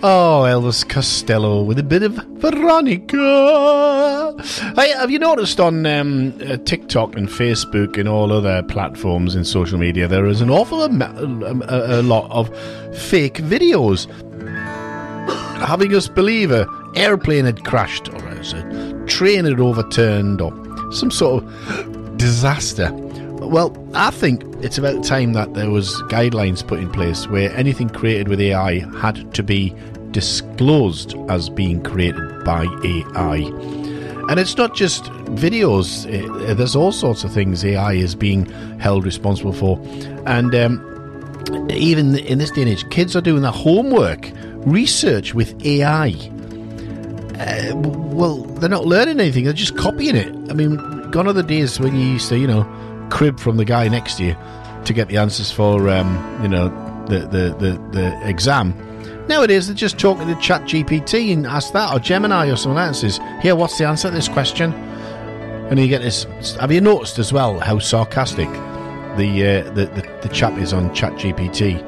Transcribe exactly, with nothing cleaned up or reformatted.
Oh, Elvis Costello with a bit of Veronica. Hey, have you noticed on um, uh, TikTok and Facebook and all other platforms in social media, there is an awful am- a, a lot of fake videos having us believe a airplane had crashed or a train had overturned or some sort of disaster. Well, I think it's about time that there was guidelines put in place where anything created with A I had to be disclosed as being created by A I. And it's not just videos. There's all sorts of things A I is being held responsible for. And um, even in this day and age, kids are doing their homework, research with A I. Uh, well, they're not learning anything. They're just copying it. I mean, gone are the days when you used to, you know, crib from the guy next to you to get the answers for, um, you know, the, the, the, the exam. Nowadays, they're just talking to ChatGPT and ask that, or Gemini or someone else says, here, what's the answer to this question? And you get this. Have you noticed as well how sarcastic the uh, the, the, the chap is on ChatGPT?